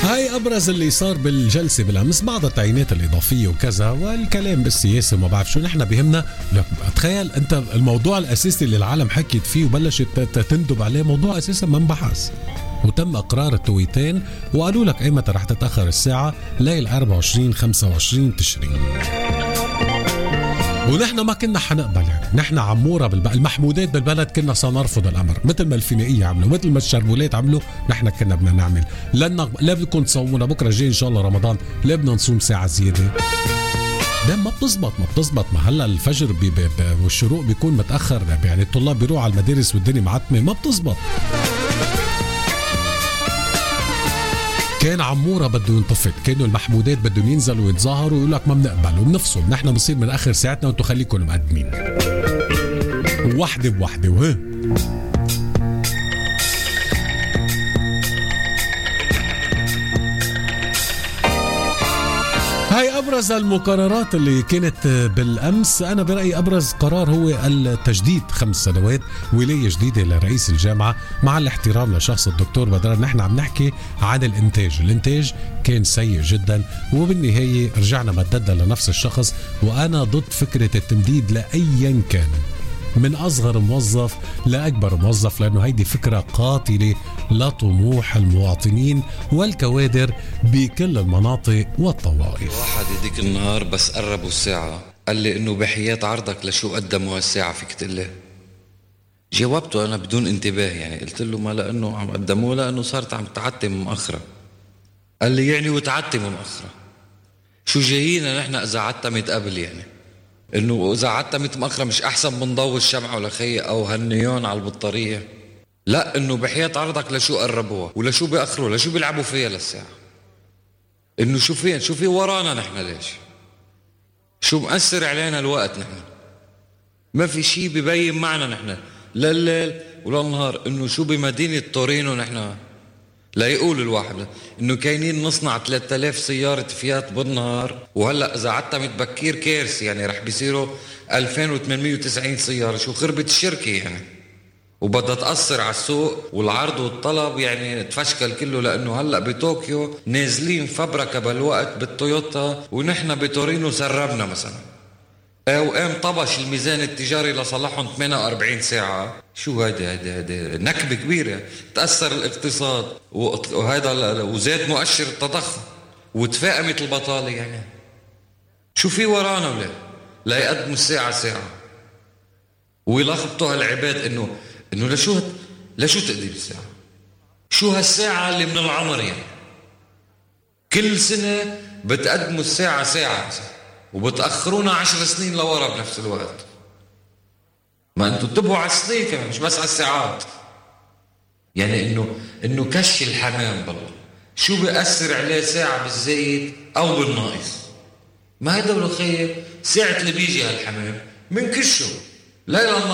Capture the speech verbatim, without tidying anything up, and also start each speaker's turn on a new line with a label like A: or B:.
A: هاي أبرز اللي صار بالجلسة بالأمس، بعض التعيينات الإضافية وكذا والكلام بالسياسة وما بعرف شو. نحن بهمنا تخيل أنت الموضوع الأساسي اللي العالم حكيت فيه وبلشت تندب عليه، موضوع أساسا ما انبحث وتم إقرار التويتين وقالوا لك أيمتى رح تتأخر الساعة ليل أربعة وعشرين خمسة وعشرين تشرين. ونحن ما كنا حنقبل، يعني نحن عمورة بالبلد، المحمودات بالبلد كنا سنرفض الأمر مثل ما الفينيقية عملوا، مثل ما الشربولات عملوا، نحن كنا بدنا نعمل. لأن لا بدكم تصومونا بكرة جاي إن شاء الله رمضان، لا بدنا نصوم ساعة زيادة. ده ما بتزبط ما بتزبط ما هلا الفجر بي بي بي والشروق بيكون متأخر، يعني الطلاب بيروحوا على المدارس والدنيا معتمة، ما بتزبط. كان عمورة بده ينطفت، كانوا المحمودات بدهم ينزلوا ويتظاهروا ويقول لك ما بنقبل وبنفصل، نحن بنصير من آخر ساعتنا وانتو خليكم مقدمين وحدة بوحدة. وها هاي أبرز المقررات اللي كانت بالأمس. أنا برأيي أبرز قرار هو التجديد خمس سنوات ولاية جديدة لرئيس الجامعة، مع الاحترام لشخص الدكتور بدر. نحن عم نحكي عن الانتاج، الانتاج كان سيء جدا وبالنهاية رجعنا مددنا لنفس الشخص. وأنا ضد فكرة التمديد لأيا كان، من أصغر موظف لأكبر موظف، لأنه هيدي فكرة قاتلة لطموح المواطنين والكوادر بكل المناطق والطوائف.
B: واحد يديك النهار بس قربوا الساعة قال لي إنه بحياة عرضك لشو قدموا هالساعة فيك تقول لي؟ جاوبته أنا بدون انتباه، يعني قلت له ما لأنه عم قدموه لأنه صارت عم تعتم مؤخرة. قال لي يعني وتعتم مؤخرة شو جايينا نحن إذا عتمت قبل؟ يعني انه اذا عتمت مؤخرة مش احسن من ضوء الشمعة ولا خي او هالنيون على البطارية؟ لا، انه بحياة عرضك لشو قربوها ولا شو بيأخروا لشو بيلعبوا فيها للساعة؟ انه شو فين شو في ورانا نحن؟ ليش شو مأثر علينا الوقت؟ نحن ما في شي ببين معنا نحن لا الليل ولا النهار. انه شو بمدينة تورينو نحن لا يقول الواحد انه كاينين نصنع ثلاثة آلاف سيارة فيات بالنهار، وهلا اذا عتمت بكير كارثة، يعني رح بيصيروا ألفين وثمانمية وتسعين سيارة. شو خربت الشركة يعني؟ وبدها تأثر على السوق والعرض والطلب، يعني تفشكل كله. لانه هلا بطوكيو نازلين فبركة بالوقت بالتويوتا ونحن بتورينو سربنا مثلا، وقام طبش الميزان التجاري لصلحهم ثمانية وأربعين ساعة. شو هيدا هيدا هيدا نكبة كبيرة، تأثر الاقتصاد وهيدا وزاد مؤشر التضخم وتفاقمت البطالة. يعني شو في ورانا ولا لا يقدموا الساعة ساعة ويلخبطوا هالعباد؟ انه انه لشو لشو تقديم الساعة؟ شو هالساعة اللي من العمر؟ يعني كل سنة بتقدموا الساعة ساعة وبتأخرونا عشر سنين لورا بنفس الوقت. ما انتوا انتبهوا على السنين كمان مش بس على الساعات. يعني انه انه كش الحمام بالله شو بيأثر عليه ساعة بالزايد او بالناقص؟ ما هيدا بالخير ساعة اللي بيجي هالحمام من كشه ليلا